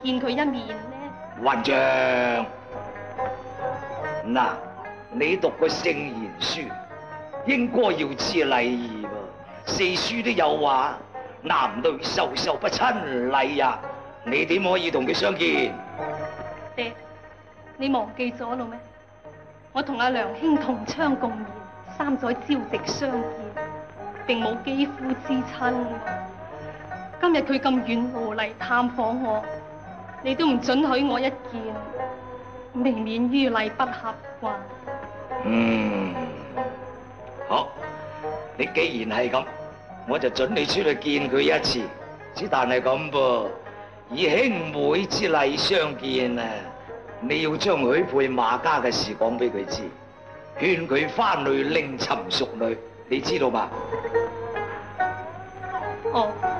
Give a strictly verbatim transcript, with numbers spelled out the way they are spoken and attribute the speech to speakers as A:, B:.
A: 見佢一面呢？
B: 混帳！嗱，你讀過聖賢書，應該要知禮儀噃。四書都有話，男女授受不親禮呀。你點可以同佢相見？
A: 爹，你忘記咗咯咩？我同阿梁兄同窗共眠，三載朝夕相見，並冇肌膚之親。今日佢咁遠路嚟探訪我，你都唔准許我一見，未免於禮不合啩。
B: 嗯，好，你既然係咁，我就准你出去見佢一次。只但係咁噃，以兄妹之禮相見啊，你要將許配馬家嘅事講俾佢知，勸佢翻去另尋淑女，你知道嘛？
A: 哦。